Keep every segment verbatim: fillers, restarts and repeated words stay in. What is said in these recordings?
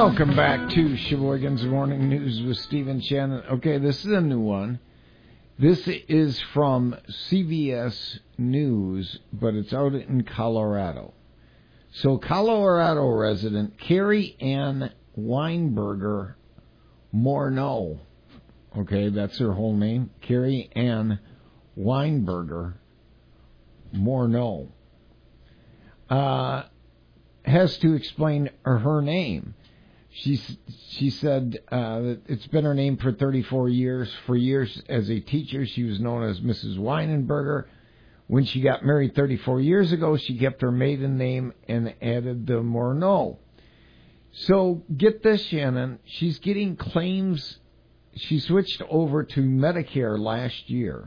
Welcome back to Sheboygan's Morning News with Stephen Shannon. Okay, this is a new one. This is from C B S News, but it's out in Colorado. So Colorado resident Carrie Ann Weinberger Morneau, okay, that's her whole name, Carrie Ann Weinberger Morneau, uh, has to explain her name. She she said uh, that it's been her name for thirty-four years. For years as a teacher, she was known as Missus Weinberger. When she got married thirty-four years ago, she kept her maiden name and added the Morneau. So get this, Shannon. She's getting claims. She switched over to Medicare last year.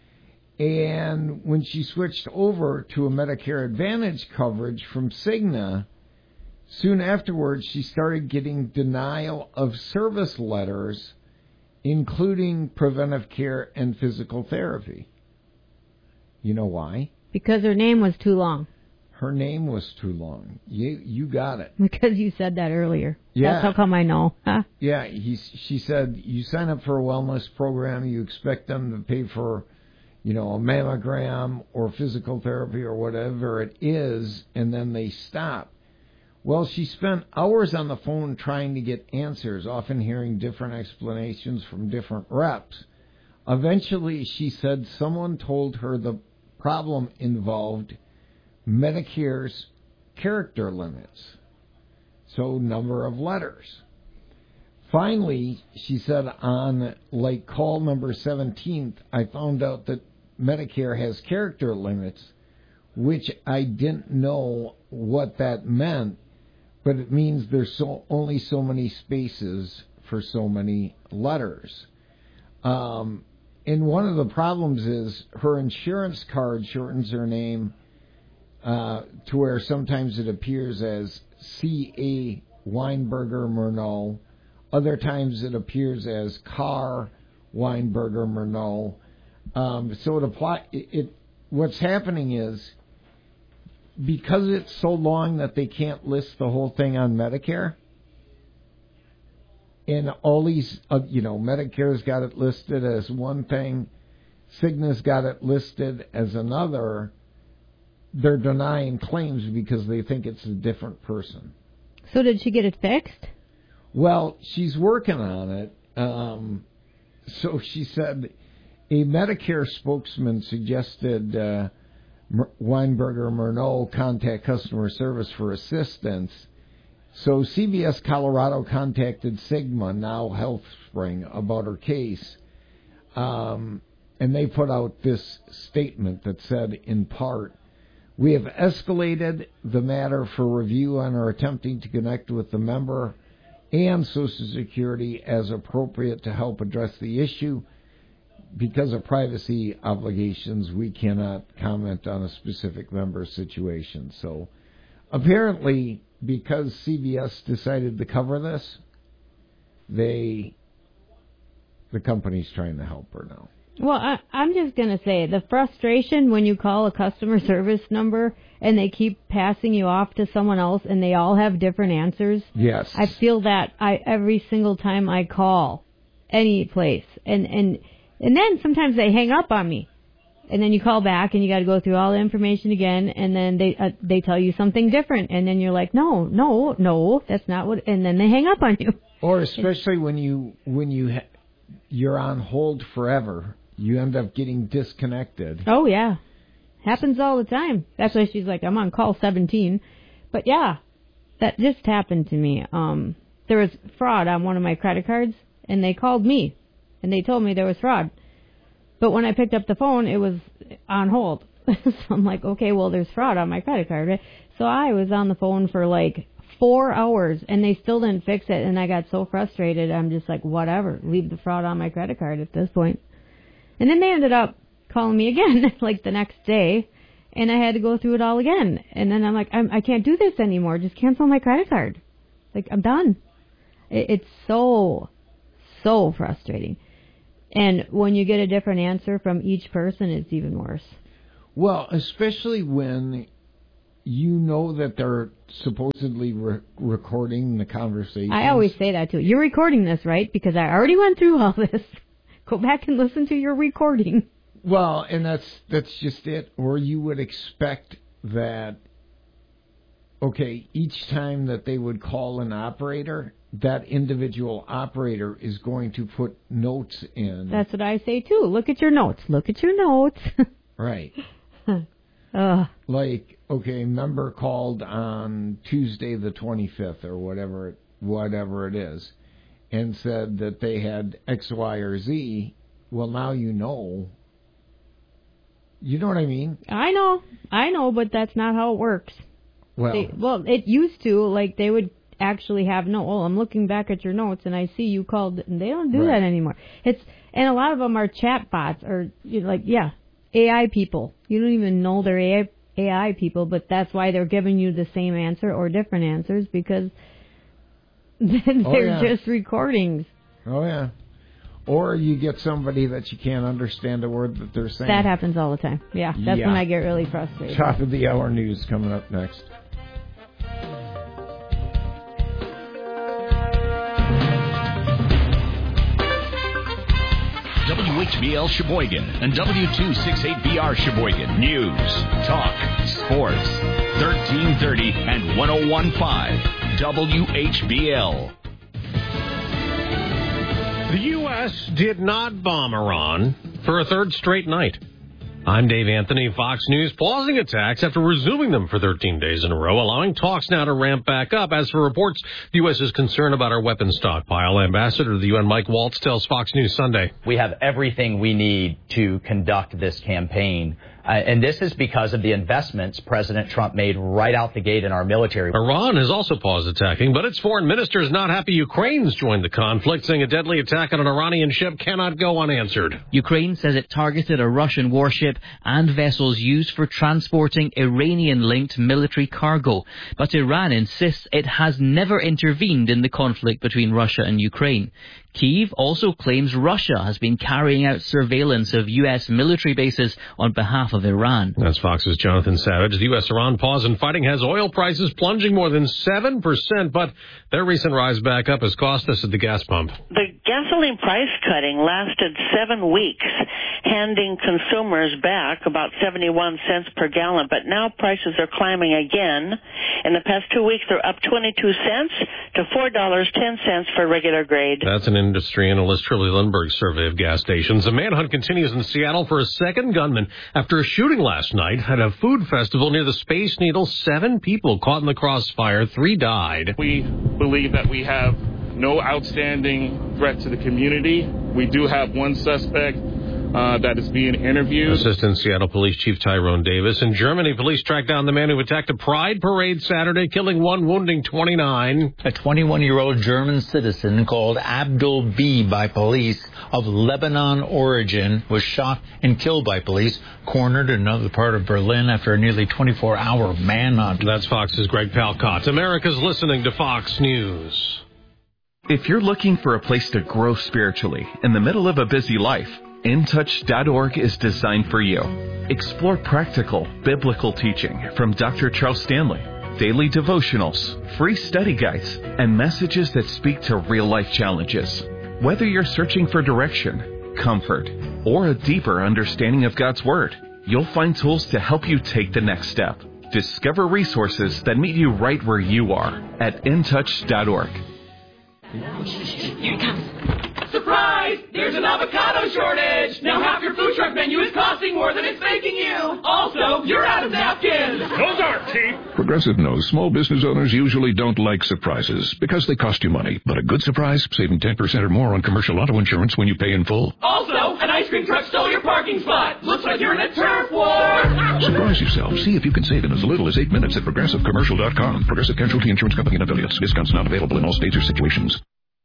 And when she switched over to a Medicare Advantage coverage from Cigna, soon afterwards, she started getting denial of service letters, including preventive care and physical therapy. You know why? Because her name was too long. Her name was too long. You you got it. Because you said that earlier. Yeah. That's how come I know. Huh? Yeah, he, she said, you sign up for a wellness program, you expect them to pay for, you know, a mammogram or physical therapy or whatever it is, and then they stop. Well, she spent hours on the phone trying to get answers, often hearing different explanations from different reps. Eventually, she said someone told her the problem involved Medicare's character limits, so number of letters. Finally, she said on like call number seventeenth, I found out that Medicare has character limits, which I didn't know what that meant, but it means there's so only so many spaces for so many letters. Um, and one of the problems is her insurance card shortens her name uh, to where sometimes it appears as C A Weinberger Morneau. Other times it appears as Car Weinberger Morneau. Um, so it apply. It, it what's happening is, because it's so long that they can't list the whole thing on Medicare, and all these, uh, you know, Medicare's got it listed as one thing, Cigna's got it listed as another, they're denying claims because they think it's a different person. So did she get it fixed? Well, she's working on it. Um, so she said a Medicare spokesman suggested uh, Weinberger Morneau contact customer service for assistance. So C B S Colorado contacted Sigma, now HealthSpring, about her case. Um, and they put out this statement that said, in part, we have escalated the matter for review and are attempting to connect with the member and Social Security as appropriate to help address the issue. Because of privacy obligations, we cannot comment on a specific member's situation. So apparently, because C B S decided to cover this, they, the company's trying to help her now. Well, I, I'm just going to say, the frustration when you call a customer service number and they keep passing you off to someone else and they all have different answers. Yes. I feel that I every single time I call any place. And, and, and then sometimes they hang up on me. And then you call back and you got to go through all the information again, and then they uh, they tell you something different, and then you're like, no, no, no, that's not what, and then they hang up on you. Or especially when you when you ha- you're on hold forever, you end up getting disconnected. Oh yeah, happens all the time. That's why she's like, I'm on call seventeen. But yeah, that just happened to me. Um, there was fraud on one of my credit cards, and they called me, and they told me there was fraud. But when I picked up the phone, it was on hold. So I'm like, okay, well, there's fraud on my credit card, right? So I was on the phone for like four hours, and they still didn't fix it, and I got so frustrated. I'm just like, whatever, leave the fraud on my credit card at this point. And then they ended up calling me again, like the next day, and I had to go through it all again. And then I'm like, I'm, I can't do this anymore. Just cancel my credit card. Like, I'm done. It, it's so, so frustrating. And when you get a different answer from each person, it's even worse. Well, especially when you know that they're supposedly re- recording the conversation. I always say that too. You're recording this, right? Because I already went through all this. Go back and listen to your recording. Well, and that's that's just it. Or you would expect that, okay, each time that they would call an operator, that individual operator is going to put notes in. That's what I say too. Look at your notes. Look at your notes. Right. uh. Like, okay, member called on Tuesday the twenty-fifth or whatever it, whatever it is, and said that they had X, Y, or Z. Well, now you know. You know what I mean? I know. I know, but that's not how it works. Well, they, well, it used to, like, they would actually have no, oh, I'm looking back at your notes and I see you called, and they don't do right. that anymore. It's, and a lot of them are chat bots or, you know, like, yeah, A I people. You don't even know they're A I, A I people, but that's why they're giving you the same answer or different answers, because they're oh, yeah. just recordings. Oh, yeah. Or you get somebody that you can't understand a word that they're saying. That happens all the time. Yeah, that's yeah. when I get really frustrated. Top of the hour news coming up next. W H B L Sheboygan and W two sixty-eight B R Sheboygan. News, talk, sports. thirteen thirty and one oh one point five W H B L. The U S did not bomb Iran for a third straight night. I'm Dave Anthony, Fox News, pausing attacks after resuming them for thirteen days in a row, allowing talks now to ramp back up. As for reports, the U S is concerned about our weapons stockpile. Ambassador to the U N Mike Waltz tells Fox News Sunday. We have everything we need to conduct this campaign. Uh, and this is because of the investments President Trump made right out the gate in our military. Iran has also paused attacking, but its foreign minister is not happy Ukraine's joined the conflict, saying a deadly attack on an Iranian ship cannot go unanswered. Ukraine says it targeted a Russian warship and vessels used for transporting Iranian-linked military cargo. But Iran insists it has never intervened in the conflict between Russia and Ukraine. Kyiv also claims Russia has been carrying out surveillance of U S military bases on behalf of Iran. That's Fox's Jonathan Savage. The U S-Iran pause in fighting has oil prices plunging more than seven percent, but their recent rise back up has cost us at the gas pump. The gasoline price cutting lasted seven weeks, handing consumers back about seventy-one cents per gallon, but now prices are climbing again. In the past two weeks, they're up twenty-two cents to four dollars and ten cents for regular grade. That's an industry analyst Shirley Lindbergh's survey of gas stations. The manhunt continues in Seattle for a second gunman after a shooting last night at a food festival near the Space Needle. Seven people caught in the crossfire. Three died. We believe that we have no outstanding threat to the community. We do have one suspect Uh, that is being interviewed. Assistant Seattle Police Chief Tyrone Davis. In Germany, police tracked down the man who attacked a pride parade Saturday, killing one, wounding twenty-nine. A twenty-one-year-old German citizen called Abdul B by police of Lebanon origin was shot and killed by police, cornered in another part of Berlin after a nearly twenty-four hour manhunt. That's Fox's Greg Palcott. America's listening to Fox News. If you're looking for a place to grow spiritually in the middle of a busy life, in touch dot org is designed for you. Explore practical, biblical teaching from Doctor Charles Stanley, daily devotionals, free study guides, and messages that speak to real-life challenges. Whether you're searching for direction, comfort, or a deeper understanding of God's Word, you'll find tools to help you take the next step. Discover resources that meet you right where you are at in touch dot org. Here it comes. Surprise! There's an avocado shortage! Now half your food truck menu is costing more than it's making you! Also, you're out of napkins! Those aren't cheap! Progressive knows small business owners usually don't like surprises because they cost you money. But a good surprise, saving ten percent or more on commercial auto insurance when you pay in full. Also, an ice cream truck stole your parking spot! Looks like you're in a turf war! Surprise yourself. See if you can save in as little as eight minutes at progressive commercial dot com. Progressive Casualty Insurance Company and affiliates. Discounts not available in all states or situations.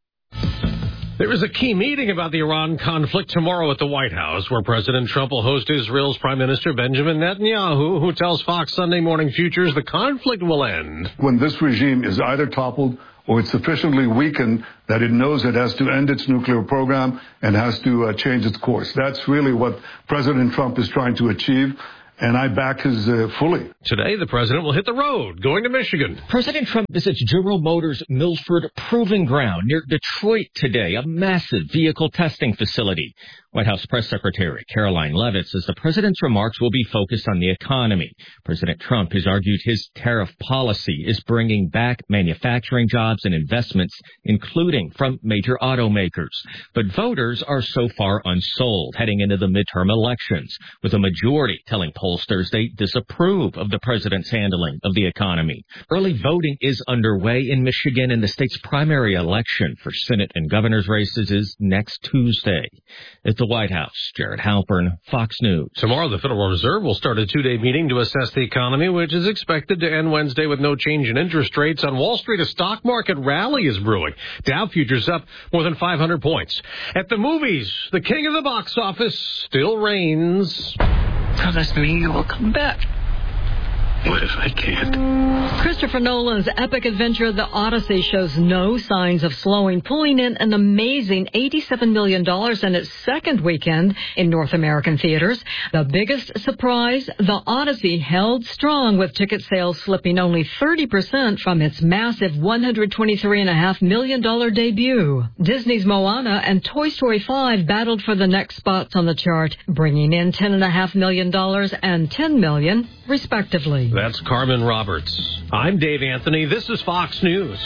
There is a key meeting about the Iran conflict tomorrow at the White House, where President Trump will host Israel's Prime Minister Benjamin Netanyahu, who tells Fox Sunday Morning Futures the conflict will end. When this regime is either toppled or it's sufficiently weakened that it knows it has to end its nuclear program and has to uh, change its course. That's really what President Trump is trying to achieve. and I back his uh, fully. Today, the president will hit the road, going to Michigan. President Trump visits General Motors' Milford Proving Ground near Detroit today, a massive vehicle testing facility. White House Press Secretary Caroline Leavitt says the president's remarks will be focused on the economy. President Trump has argued his tariff policy is bringing back manufacturing jobs and investments, including from major automakers. But voters are so far unsold heading into the midterm elections, with a majority telling pollsters they disapprove of the president's handling of the economy. Early voting is underway in Michigan, and the state's primary election for Senate and governor's races is next Tuesday. At the White House, Jared Halpern, Fox News. Tomorrow, the Federal Reserve will start a two-day meeting to assess the economy, which is expected to end Wednesday with no change in interest rates. On Wall Street, a stock market rally is brewing. Dow futures up more than five hundred points. At the movies, the king of the box office still reigns. Promise me you will come back. What if I can't? Christopher Nolan's epic adventure, The Odyssey, shows no signs of slowing, pulling in an amazing eighty-seven million dollars in its second weekend in North American theaters. The biggest surprise, The Odyssey held strong, with ticket sales slipping only thirty percent from its massive one hundred twenty-three point five million dollars debut. Disney's Moana and Toy Story five battled for the next spots on the chart, bringing in ten point five million dollars and ten million dollars, respectively. That's Carmen Roberts. I'm Dave Anthony. This is Fox News.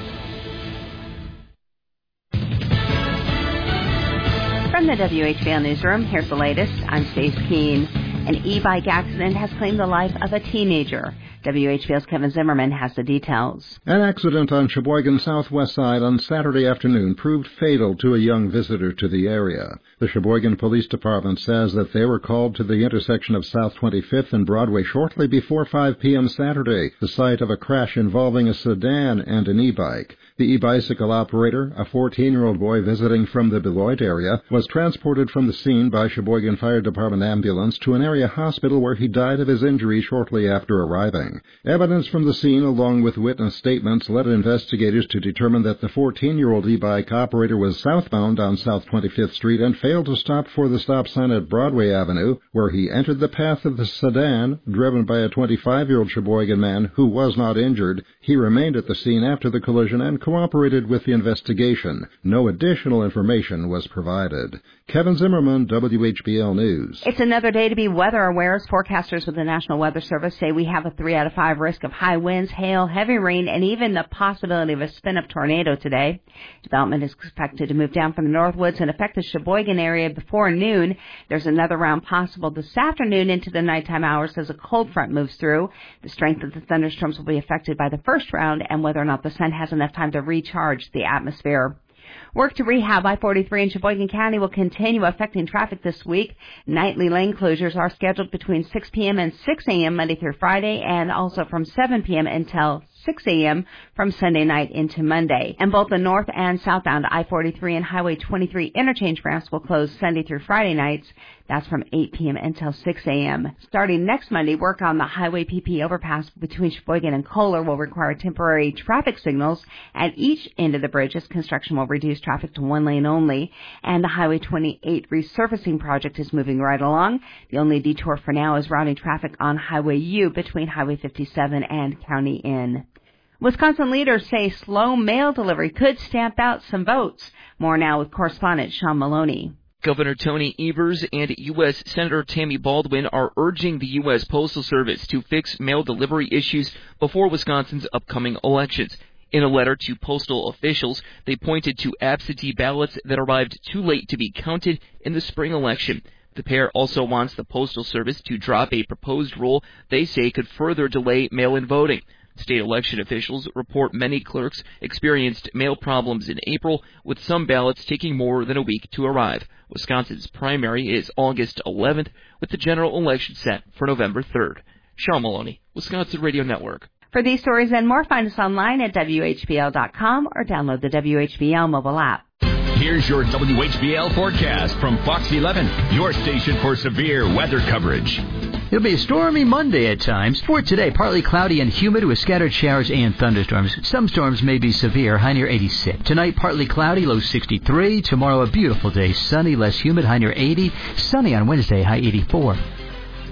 From the W H B L Newsroom, here's the latest. I'm Stace Keene. An e-bike accident has claimed the life of a teenager. W H B L's Kevin Zimmerman has the details. An accident on Sheboygan's southwest side on Saturday afternoon proved fatal to a young visitor to the area. The Sheboygan Police Department says that they were called to the intersection of South twenty-fifth and Broadway shortly before five p.m. Saturday, the site of a crash involving a sedan and an e-bike. The e-bicycle operator, a fourteen-year-old boy visiting from the Beloit area, was transported from the scene by Sheboygan Fire Department ambulance to an area hospital where he died of his injuries shortly after arriving. Evidence from the scene, along with witness statements, led investigators to determine that the fourteen-year-old e-bike operator was southbound on South twenty-fifth Street and failed to stop for the stop sign at Broadway Avenue, where he entered the path of the sedan, driven by a twenty-five-year-old Sheboygan man who was not injured. He remained at the scene after the collision and cooperated with the investigation. No additional information was provided. Kevin Zimmerman, W H B L News. It's another day to be weather aware, as forecasters with the National Weather Service say we have a three out of five risk of high winds, hail, heavy rain, and even the possibility of a spin-up tornado today. Development is expected to move down from the northwoods and affect the Sheboygan area before noon. There's another round possible this afternoon into the nighttime hours as a cold front moves through. The strength of the thunderstorms will be affected by the first round and whether or not the sun has enough time to recharge the atmosphere. Work to rehab I forty-three in Sheboygan County will continue affecting traffic this week. Nightly lane closures are scheduled between six p.m. and six a.m. Monday through Friday, and also from seven p.m. until six a.m. from Sunday night into Monday. And both the north and southbound I forty-three and Highway twenty-three interchange ramps will close Sunday through Friday nights. That's from eight p.m. until six a.m. Starting next Monday, work on the Highway P P overpass between Sheboygan and Kohler will require temporary traffic signals at each end of the bridge, as construction will reduce traffic to one lane only. And the Highway twenty-eight resurfacing project is moving right along. The only detour for now is routing traffic on Highway U between Highway fifty-seven and County Inn. Wisconsin leaders say slow mail delivery could stamp out some votes. More now with correspondent Sean Maloney. Governor Tony Evers and U S Senator Tammy Baldwin are urging the U S Postal Service to fix mail delivery issues before Wisconsin's upcoming elections. In a letter to postal officials, they pointed to absentee ballots that arrived too late to be counted in the spring election. The pair also wants the Postal Service to drop a proposed rule they say could further delay mail-in voting. State election officials report many clerks experienced mail problems in April, with some ballots taking more than a week to arrive. Wisconsin's primary is August eleventh, with the general election set for November third. Sean Maloney, Wisconsin Radio Network. For these stories and more, find us online at W H B L dot com or download the W H B L mobile app. Here's your W H B L forecast from Fox eleven, your station for severe weather coverage. It'll be a stormy Monday at times. For today, partly cloudy and humid with scattered showers and thunderstorms. Some storms may be severe, high near eighty-six. Tonight, partly cloudy, low sixty-three. Tomorrow, a beautiful day, sunny, less humid, high near eighty. Sunny on Wednesday, high eighty-four.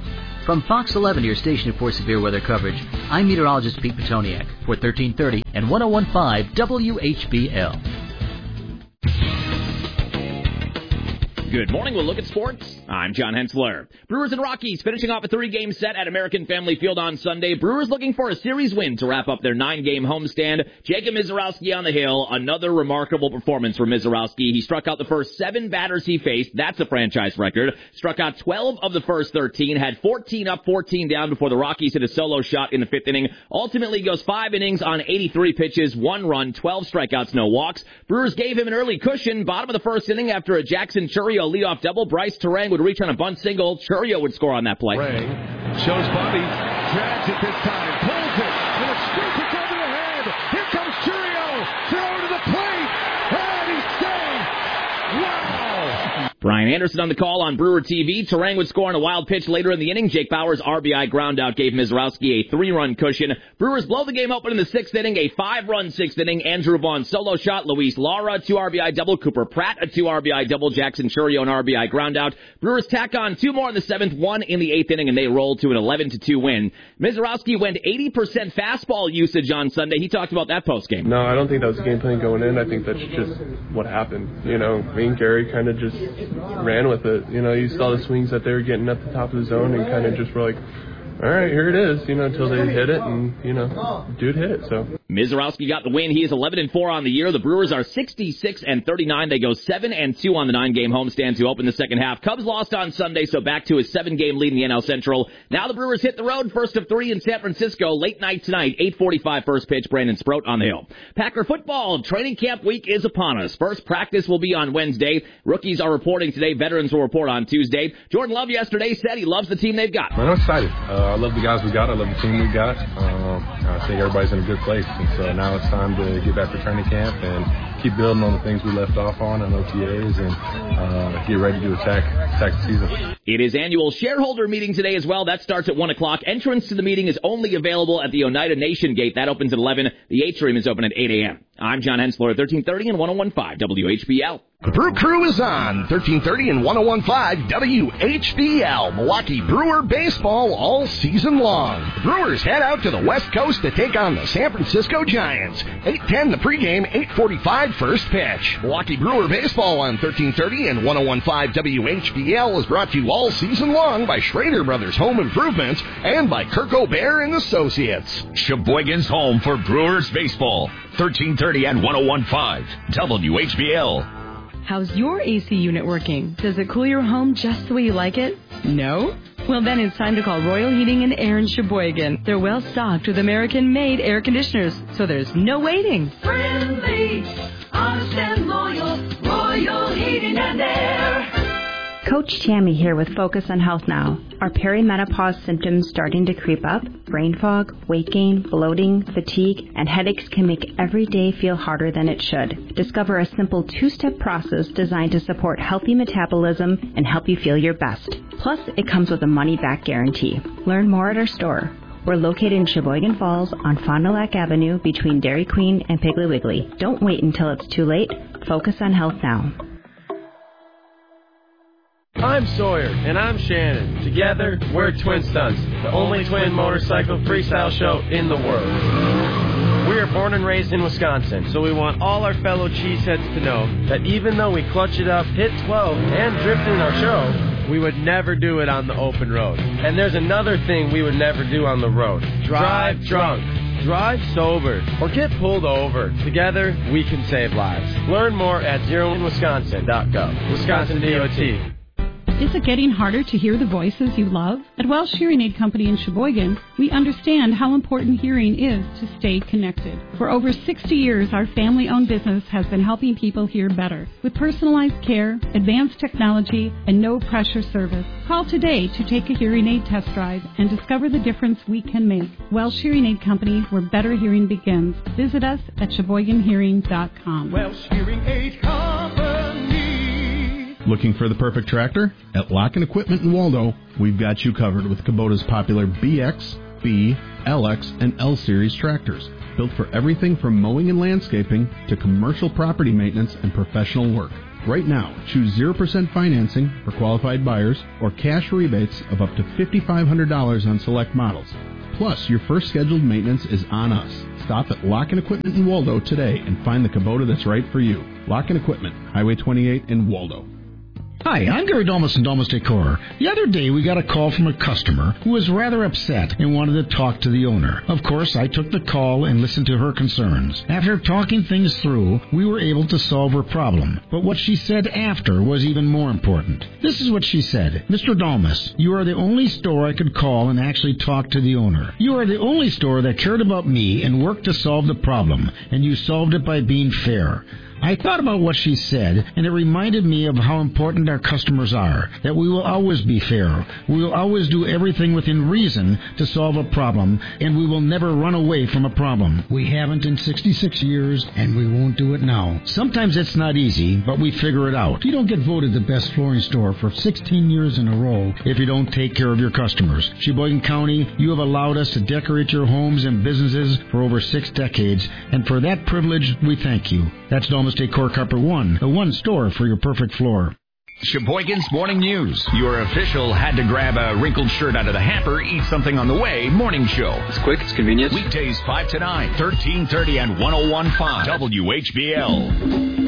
From Fox eleven, your station for severe weather coverage, I'm meteorologist Pete Petoniak for thirteen thirty and one oh one point five W H B L. Good morning. We'll look at sports. I'm John Hensler. Brewers and Rockies finishing off a three-game set at American Family Field on Sunday. Brewers looking for a series win to wrap up their nine-game homestand. Jacob Misiorowski on the hill. Another remarkable performance for Misiorowski. He struck out the first seven batters he faced. That's a franchise record. Struck out twelve of the first thirteen. Had fourteen up, fourteen down before the Rockies hit a solo shot in the fifth inning. Ultimately goes five innings on eighty-three pitches, one run, twelve strikeouts, no walks. Brewers gave him an early cushion. Bottom of the first inning after a Jackson Chourio leadoff double. Bryce Terang would reach on a bunt single. Chourio would score on that play. Terang shows Bobby, drags it this time, pulls it, and it scoops it over the head. Here comes Chourio, throw to the plate, and he's saved. Wow! Brian Anderson on the call on Brewer T V. Terang would score on a wild pitch later in the inning. Jake Bauers' R B I groundout gave Misiorowski a three-run cushion. Brewers blow the game open in the sixth inning, a five-run sixth inning. Andrew Vaughn solo shot. Luis Lara, two R B I double. Cooper Pratt, a two R B I double. Jackson Chourio, an R B I groundout. Brewers tack on two more in the seventh, one in the eighth inning, and they roll to an eleven to two win. Misiorowski went eighty percent fastball usage on Sunday. He talked about that postgame. No, I don't think that was the game plan going in. I think that's just what happened. You know, me and Gary kind of just ran with it. You know, you saw the swings that they were getting at the top of the zone and kind of just were like, all right, here it is, you know, until they hit it, and, you know, dude hit it, so. Misiorowski got the win. He is eleven and four on the year. The Brewers are sixty-six and thirty-nine. They go seven and two on the nine-game homestand to open the second half. Cubs lost on Sunday, so back to a seven-game lead in the N L Central. Now the Brewers hit the road, first of three in San Francisco. Late night tonight, eight forty-five first pitch, Brandon Sproat on the hill. Packer football, training camp week is upon us. First practice will be on Wednesday. Rookies are reporting today. Veterans will report on Tuesday. Jordan Love yesterday said he loves the team they've got. Man, I'm excited. Uh, I love the guys we got. I love the team we got. Um, I think everybody's in a good place. And so now it's time to get back to training camp and keep building on the things we left off on in O T As and uh, get ready to attack, attack the season. It is annual shareholder meeting today as well. That starts at one o'clock. Entrance to the meeting is only available at the Oneida Nation Gate. That opens at eleven. The atrium is open at eight a.m. I'm John Hensler at thirteen thirty and one oh one point five W H B L. The Brew Crew is on thirteen thirty and one oh one point five W H B L. Milwaukee Brewer baseball all season long. The Brewers head out to the West Coast to take on the San Francisco Giants. eight ten the pregame, eight forty-five first pitch. Milwaukee Brewer baseball on thirteen thirty and one oh one point five W H B L is brought to you all season long by Schrader Brothers Home Improvements and by Kirk O'Bear and Associates. Sheboygan's home for Brewers baseball. thirteen thirty and one oh one point five W H B L. How's your A C unit working? Does it cool your home just the way you like it? No? Well, then it's time to call Royal Heating and Air in Sheboygan. They're well stocked with American-made air conditioners, so there's no waiting. Friendly, honest and loyal, Royal Heating and Air. Coach Tammy here with Focus on Health Now. Are perimenopause symptoms starting to creep up? Brain fog, weight gain, bloating, fatigue, and headaches can make every day feel harder than it should. Discover a simple two-step process designed to support healthy metabolism and help you feel your best. Plus, it comes with a money-back guarantee. Learn more at our store. We're located in Sheboygan Falls on Fond du Lac Avenue between Dairy Queen and Piggly Wiggly. Don't wait until it's too late. Focus on Health Now. I'm Sawyer, and I'm Shannon. Together, we're Twin Stunts, the only twin motorcycle freestyle show in the world. We are born and raised in Wisconsin, so we want all our fellow cheeseheads to know that even though we clutch it up, hit twelve, and drift in our show, we would never do it on the open road. And there's another thing we would never do on the road. Drive drunk. Drive sober or get pulled over. Together, we can save lives. Learn more at zero in wisconsin dot gov. Wisconsin D O T. Is it getting harder to hear the voices you love? At Welsh Hearing Aid Company in Sheboygan, we understand how important hearing is to stay connected. For over sixty years, our family-owned business has been helping people hear better. With personalized care, advanced technology, and no-pressure service. Call today to take a hearing aid test drive and discover the difference we can make. Welsh Hearing Aid Company, where better hearing begins. Visit us at sheboygan hearing dot com. Welsh Hearing Aid Company. Looking for the perfect tractor? At Lock and Equipment in Waldo, we've got you covered with Kubota's popular B X, B, L X, and L Series tractors. Built for everything from mowing and landscaping to commercial property maintenance and professional work. Right now, choose zero percent financing for qualified buyers or cash rebates of up to five thousand five hundred dollars on select models. Plus, your first scheduled maintenance is on us. Stop at Lock and Equipment in Waldo today and find the Kubota that's right for you. Lock and Equipment, Highway twenty-eight in Waldo. Hi, I'm Gary Domus from Domus Decor. The other day we got a call from a customer who was rather upset and wanted to talk to the owner. Of course, I took the call and listened to her concerns. After talking things through, we were able to solve her problem. But what she said after was even more important. This is what she said. Mister Domus, you are the only store I could call and actually talk to the owner. You are the only store that cared about me and worked to solve the problem, and you solved it by being fair. I thought about what she said, and it reminded me of how important our customers are, that we will always be fair. We will always do everything within reason to solve a problem, and we will never run away from a problem. We haven't in sixty-six years, and we won't do it now. Sometimes it's not easy, but we figure it out. You don't get voted the best flooring store for sixteen years in a row if you don't take care of your customers. Sheboygan County, you have allowed us to decorate your homes and businesses for over six decades, and for that privilege, we thank you. That's Domus Decor Carpet One, the one store for your perfect floor. Sheboygan's Morning News. Your official had to grab a wrinkled shirt out of the hamper, eat something on the way morning show. It's quick, it's convenient. Weekdays five to nine, thirteen thirty and one oh one point five W H B L.